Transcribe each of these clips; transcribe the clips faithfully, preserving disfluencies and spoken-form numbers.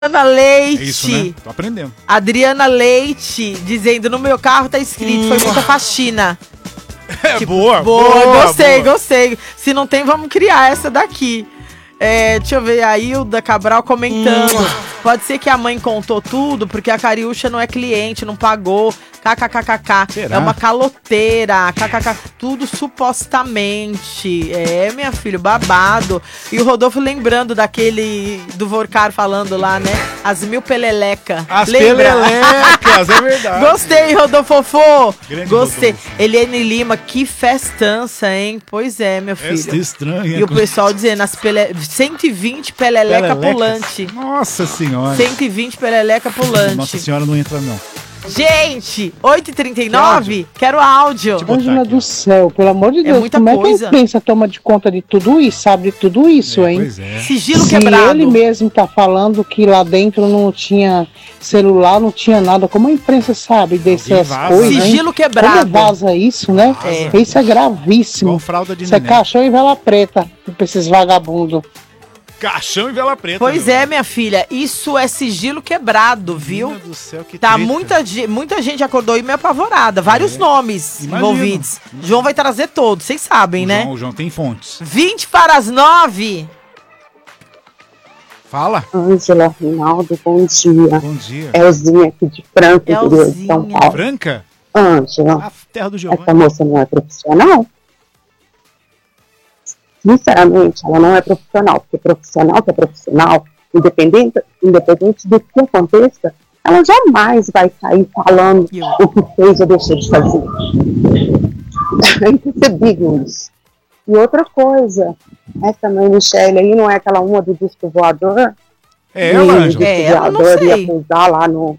Adriana Leite. É isso, né? Tô aprendendo. Adriana Leite, dizendo, no meu carro tá escrito, hum. foi muita faxina. É, tipo, boa, boa, boa. Gostei, boa. gostei. Se não tem, vamos criar essa daqui. É, deixa eu ver, a Hilda Cabral comentando. Hum. Pode ser que a mãe contou tudo, porque a Cariúcha não é cliente, não pagou. KKKKK. Será? É uma caloteira. KKK. Tudo supostamente. É, minha filha, babado. E o Rodolfo lembrando daquele do Vorcar falando lá, né? As mil peleleca. As Lembra? pelelecas, é verdade. Gostei, Rodolfo Fofo. Grande Gostei. Rodolfo. Eliane Lima, que festança, hein? Pois é, meu filho. Festa estranha. E o pessoal dizendo, as pele... cento e vinte peleleca Pelelecas. pulante. Nossa senhora. cento e vinte peleleca pulante. Nossa senhora não entra, não. Gente, oito e trinta e nove, quero áudio. Ângela do céu, pelo amor de Deus, é muita como coisa. é que a imprensa toma de conta de tudo isso, sabe de tudo isso, é, hein? Pois é. Sigilo Se quebrado. ele mesmo tá falando que lá dentro não tinha celular, não tinha nada, como a imprensa sabe dessas coisas, Sigilo hein? quebrado. Como vaza isso, né? É. Isso é gravíssimo. Igual fralda de Isso é neném. caixão e vela preta pra esses vagabundos. Caixão e vela preta. Pois meu. é, minha filha, isso é sigilo quebrado, viu? Meu Deus do céu, que Tá, treta. muita, ge- muita gente acordou e meio apavorada. Vários É. nomes Imagino. envolvidos. João vai trazer todos, vocês sabem, O né? João, o João tem fontes. vinte para as nove. Fala. Ângela, Rinaldo, bom dia. Bom dia. Elzinha aqui de Franca, interior de São Elzinha. Paulo. Franca? Ângela, A terra do Giovanni. essa moça não é profissional? Sinceramente, ela não é profissional, porque profissional que é profissional, independente, independente do que aconteça, ela jamais vai sair falando Eu. o que fez ou deixou de fazer. É inconcebível isso. E outra coisa, essa mãe Michele aí não é aquela uma do disco voador? É ela, E o Ângela. disco É, ela, não voador sei. ia pousar lá no,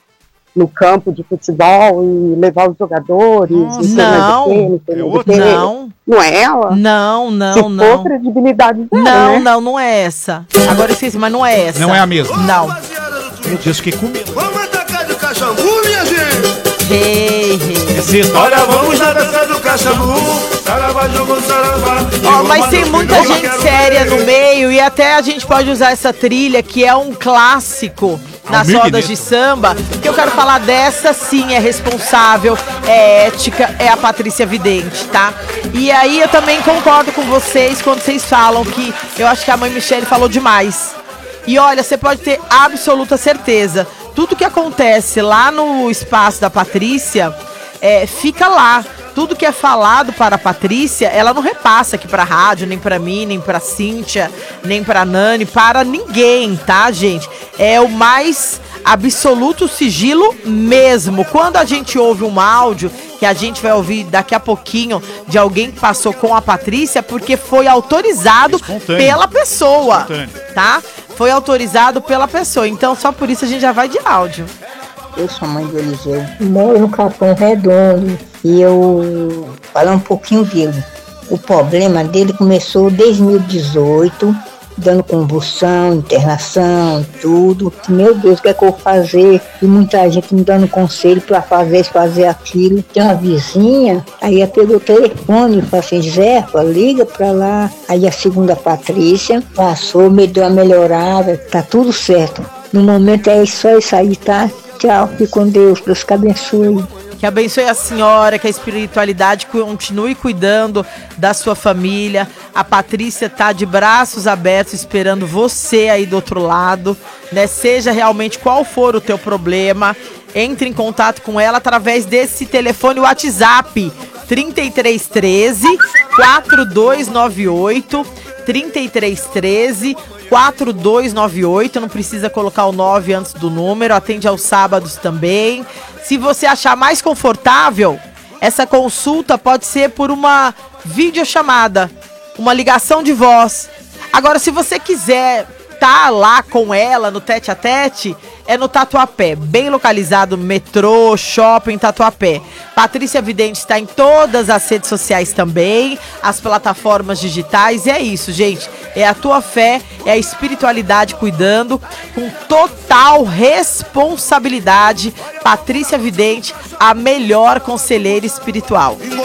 no campo de futebol e levar os jogadores. Nossa, sei mais não. o quê, não sei É mais o outra? quê. Não, Não é ela? não, não, Se for não. credibilidade dela, Não, né? não, não é essa. Agora eu esqueci, mas não é essa. Não é a mesma. Não. Meu Deus, fiquei com medo. Vamos atacar do Caxambu, minha gente! Hey, hey. É sexta. Olha, vamos na dança do Caxambu, saravá, jogo, saravá. Ó, mas tem muita gente séria no meio e até a gente pode usar essa trilha que é um clássico nas Almir rodas Neto. de samba. Que eu quero falar dessa sim, é responsável, é ética, é a Patrícia Vidente, tá? E aí eu também concordo com vocês quando vocês falam que eu acho que a mãe Michele falou demais. E olha, você pode ter absoluta certeza, tudo que acontece lá no espaço da Patrícia, é, fica lá. Tudo que é falado para a Patrícia, ela não repassa aqui pra rádio, nem pra mim, nem pra Cíntia, nem pra Nani, para ninguém, tá, gente? É o mais absoluto sigilo mesmo. Quando a gente ouve um áudio, que a gente vai ouvir daqui a pouquinho, de alguém que passou com a Patrícia, porque foi autorizado Espontâneo. pela pessoa, Espontâneo. tá? Foi autorizado pela pessoa, então só por isso a gente já vai de áudio. Eu sou a mãe do Eliseu, moro no Capão Redondo e eu falar um pouquinho dele. O problema dele começou desde dois mil e dezoito, dando convulsão, internação, tudo. Meu Deus, o que é que eu vou fazer? E muita gente me dando conselho para fazer isso, fazer aquilo. Tem uma vizinha, aí ela pegou o telefone e falou assim, Zé, liga para lá. Aí a segunda Patrícia passou, me deu uma melhorada, tá tudo certo. No momento é só isso aí, tá? Tchau, fique com Deus, Deus te abençoe. Que abençoe a senhora, que a espiritualidade continue cuidando da sua família. A Patrícia tá de braços abertos esperando você aí do outro lado, né? Seja realmente qual for o teu problema, entre em contato com ela através desse telefone WhatsApp trinta e três treze, quatro dois nove oito, trinta e três treze, quatro dois nove oito, não precisa colocar o nove antes do número, atende aos sábados também. Se você achar mais confortável, essa consulta pode ser por uma videochamada, uma ligação de voz. Agora, se você quiser estar lá com ela no tete a tete, é no Tatuapé, bem localizado, metrô, shopping, Tatuapé. Patrícia Vidente está em todas as redes sociais também, as plataformas digitais, e é isso, gente. É a tua fé, é a espiritualidade cuidando, com total responsabilidade. Patrícia Vidente, a melhor conselheira espiritual.